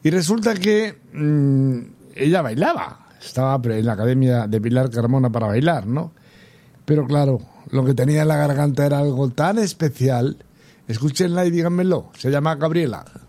Y resulta que ella bailaba, estaba en la academia de Pilar Carmona para bailar, ¿no? Pero claro, lo que tenía en la garganta era algo tan especial. Escúchenla y díganmelo. Se llama Gabriela.